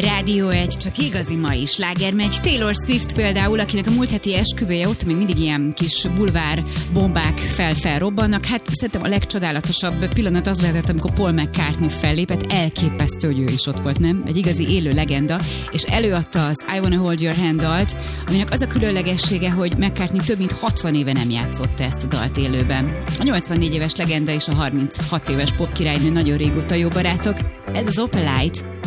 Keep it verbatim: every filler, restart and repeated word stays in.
Rádió egy, csak igazi mai sláger megy. Taylor Swift például, akinek a múlt heti esküvője óta még mindig ilyen kis bulvár bombák fel-felrobbannak. Hát szerintem a legcsodálatosabb pillanat az lehetett, amikor Paul McCartney fellépett. Elképesztő, hogy ő is ott volt, nem? Egy igazi élő legenda, és előadta az I Wanna Hold Your Hand dalt, aminek az a különlegessége, hogy McCartney több mint hatvan éve nem játszotta ezt a dalt élőben. A nyolcvannégy éves legenda és a harminchat éves popkirálynő nagyon régóta jó barátok. Ez az Opalite.